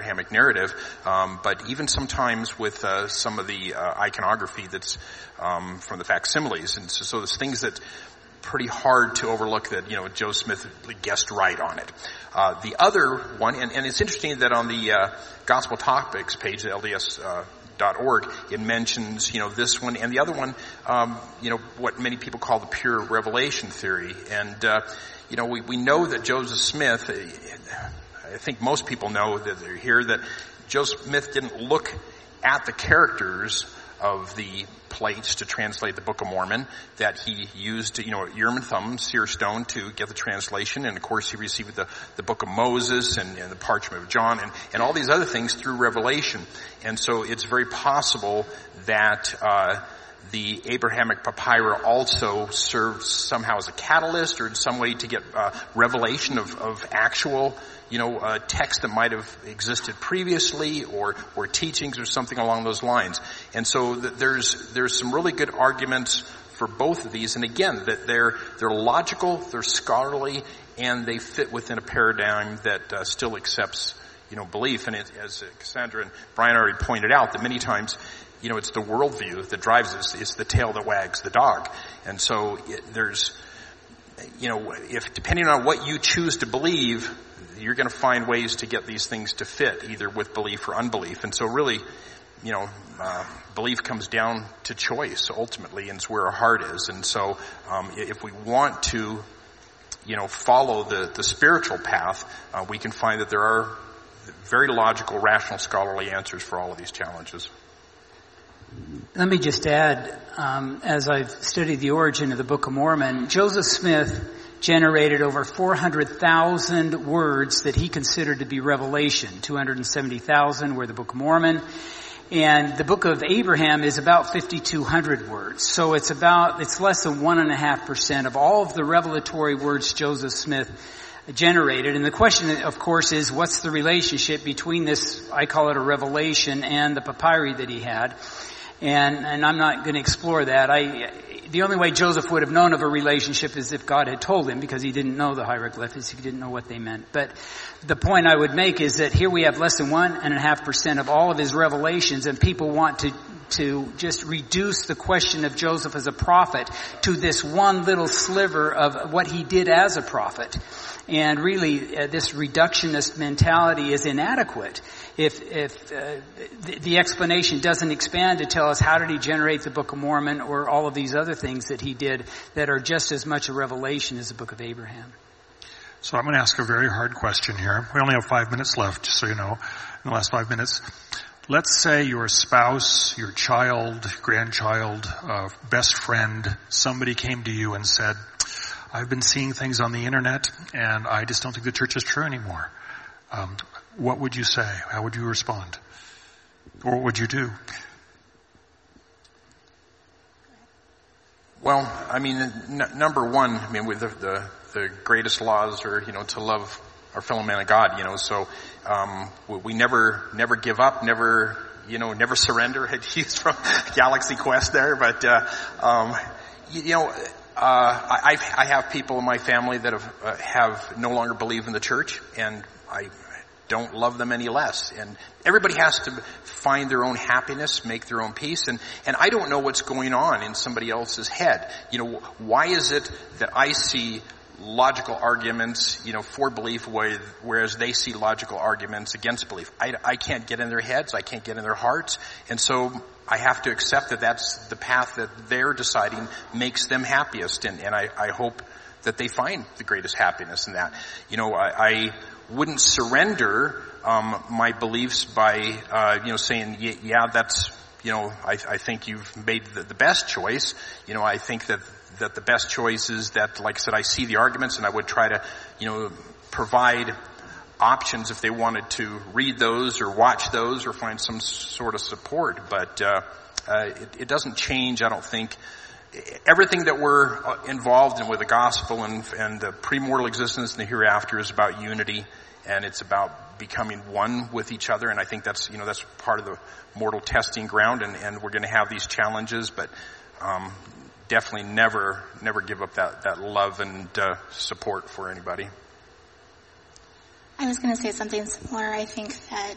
Abrahamic narrative, but even sometimes with some of the iconography that's from the facsimiles. And so there's things that pretty hard to overlook that, Joe Smith guessed right on it. The other one, and it's interesting that on the Gospel Topics page at LDS.org, it mentions, this one and the other one, what many people call the pure revelation theory. And, we know that Joseph Smith, I think most people know that they're here, that Joseph Smith didn't look at the characters of the plates to translate the Book of Mormon, that he used, Urim and Thummim, seer stone, to get the translation. And of course he received the Book of Moses and the parchment of John and all these other things through revelation. And so it's very possible that the Abrahamic papyri also served somehow as a catalyst or in some way to get revelation of actual text that might have existed previously or teachings or something along those lines. And so there's some really good arguments for both of these. And again, that they're logical, they're scholarly, and they fit within a paradigm that still accepts, belief. And as Cassandra and Brian already pointed out, that many times, it's the worldview that drives us. It's the tail that wags the dog. And so there's, if depending on what you choose to believe, you're going to find ways to get these things to fit, either with belief or unbelief. And so really, belief comes down to choice ultimately, and it's where our heart is. And so, if we want to, follow the spiritual path, we can find that there are very logical, rational, scholarly answers for all of these challenges. Let me just add, as I've studied the origin of the Book of Mormon, Joseph Smith generated over 400,000 words that he considered to be revelation. 270,000 were the Book of Mormon. And the Book of Abraham is about 5,200 words. So it's less than 1.5% of all of the revelatory words Joseph Smith generated. And the question, of course, is what's the relationship between this, I call it a revelation, and the papyri that he had? And I'm not going to explore that. The only way Joseph would have known of a relationship is if God had told him, because he didn't know the hieroglyphics. He didn't know what they meant. But the point I would make is that here we have less than 1.5% of all of his revelations, and people want to just reduce the question of Joseph as a prophet to this one little sliver of what he did as a prophet. And really, this reductionist mentality is inadequate. If the explanation doesn't expand to tell us how did he generate the Book of Mormon or all of these other things that he did that are just as much a revelation as the Book of Abraham. So I'm going to ask a very hard question here. We only have 5 minutes left, just so you know, in the last 5 minutes. Let's say your spouse, your child, grandchild, best friend, somebody came to you and said, I've been seeing things on the internet and I just don't think the church is true anymore. What would you say? How would you respond? Or what would you do? Well, number one, with the greatest laws are, to love our fellow man of God, so, we never give up, never surrender. I'd use from Galaxy Quest there, but, I have people in my family that have no longer believe in the church, and I don't love them any less. And everybody has to find their own happiness, make their own peace. And I don't know what's going on in somebody else's head. Why is it that I see logical arguments, for belief, whereas they see logical arguments against belief? I can't get in their heads. I can't get in their hearts. And so I have to accept that that's the path that they're deciding makes them happiest. And I hope that they find the greatest happiness in that. I wouldn't surrender my beliefs by saying, yeah, that's, I think you've made the best choice. I think that the best choice is that, like I said, I see the arguments and I would try to, provide options if they wanted to read those or watch those or find some sort of support. But it doesn't change, I don't think. Everything that we're involved in with the gospel and the premortal existence and the hereafter is about unity, and it's about becoming one with each other. And I think that's part of the mortal testing ground, and we're going to have these challenges, but definitely never give up that love and support for anybody. I was going to say something similar. I think that